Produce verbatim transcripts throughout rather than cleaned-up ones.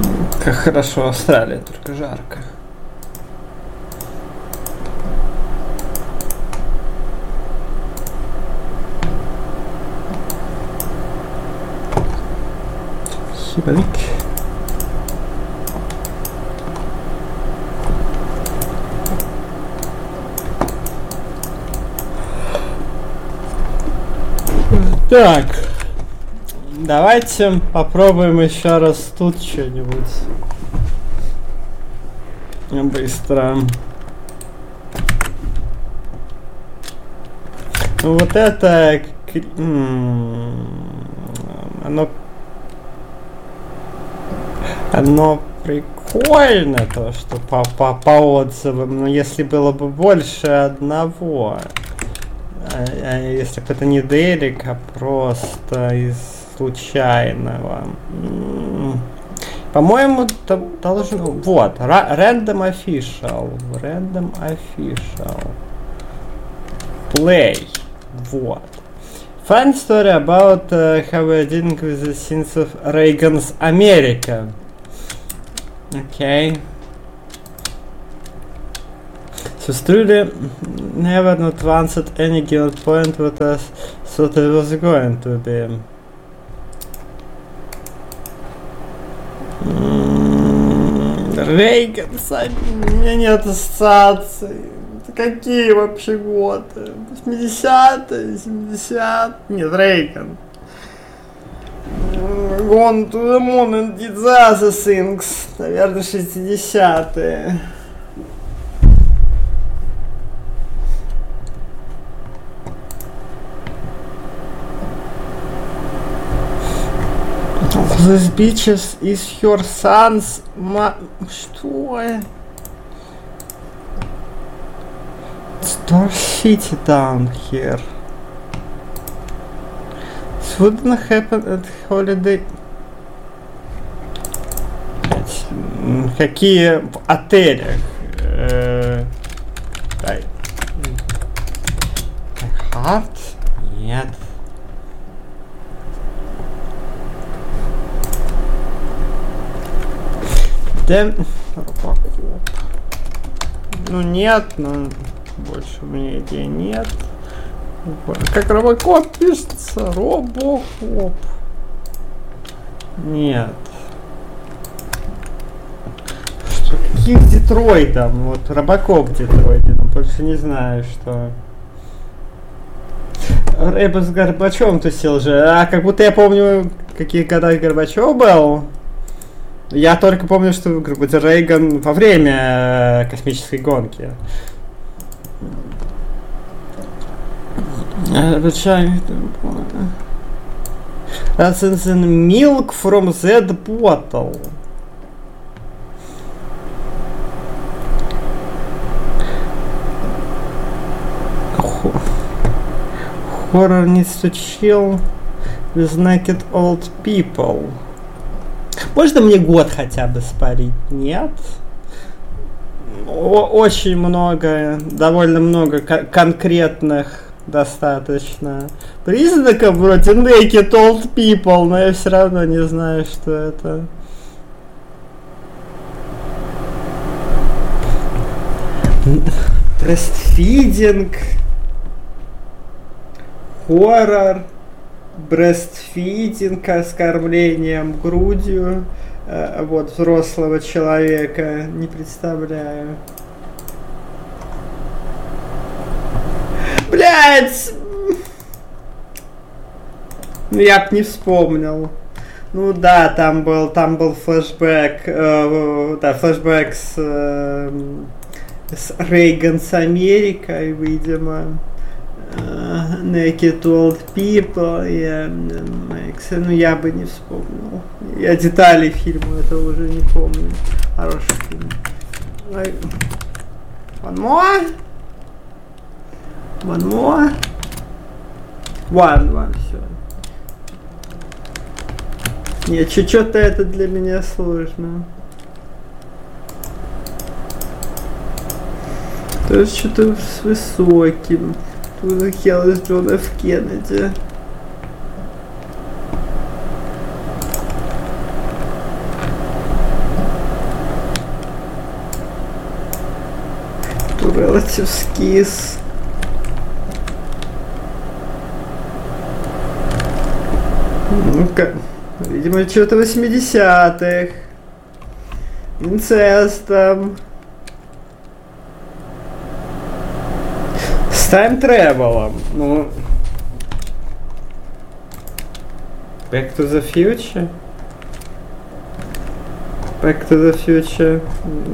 Как хорошо, Австралия, только жарко. Хибарик. Так, давайте попробуем еще раз тут что-нибудь. Быстро. Ну вот это... Оно... Оно прикольно, то, что по, по, по отзывам, но если было бы больше одного... А, а если бы это не Дерек, а просто из случайного. По-моему, должно... Вот, Random Official. Random Official. Play. Вот. Fun story about uh, how we're dealing with the scenes of Reagan's America. Okay. So truly never not once at any given point what I thought it was going to be. Рейган, у меня нет ассоциаций. Это какие вообще годы? восьмидесятые, семидесятые? Нет, Рейган. Gone to the moon and did the other things. Наверное, шестидесятые. This bitch is her son's ma... Что? Star City down here. This wouldn't happen at holiday. Какие в отелях? Харт? Нет. Да, Робокоп. Ну нет, но больше у меня идей нет. Как Робокоп пишется? Робокоп. Нет. Что, каких Детройдом? Вот Робокоп в Детройде, но больше не знаю, что. Рэба с Горбачевым тусил же. А как будто я помню, какие года Горбачев был. Я только помню, что Рейган во время космической гонки. Rather than milk from that bottle. Horror needs to chill with naked old people. Можно мне год хотя бы спарить? Нет? О- очень много, довольно много к- конкретных достаточно признаков вроде naked old people, но я все равно не знаю, что это. Breastfeeding, хоррор, брестфидинг с кормлением грудью э, вот взрослого человека, не представляю. Блять! Я б не вспомнил. Ну да, там был, там был флешбэк, э, да, флешбэк с, э, с Рейган с Америкой, видимо. Uh, naked old people, yeah, makes, ну я бы не вспомнил. Я деталей фильма этого уже не помню. Хороший фильм. One more? One more? One, one, все. Нет, что-то это для меня сложно. То есть что-то с высоким. Who the hell is John F. Kennedy? Relatives Kiss. Ну-ка. Видимо, что-то восьмидесятых. Инцестом. С тайм-тревелом. Ну... Back to the Future? Back to the Future.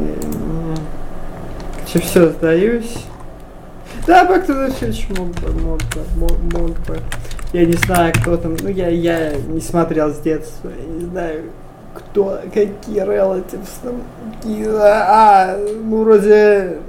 Че, все, сдаюсь? Да, Back to the Future мог бы, мог бы, мог, мог бы. Я не знаю, кто там, ну я, я не смотрел с детства, я не знаю, кто, какие relatives там, какие, а, ну вроде...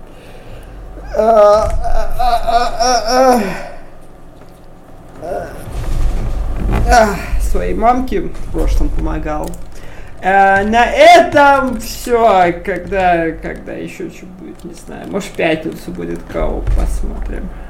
А, а, а, а, а, а, своей мамке в прошлом помогал. А, на этом все, когда, когда еще что будет, не знаю, может в пятницу будет кого, посмотрим.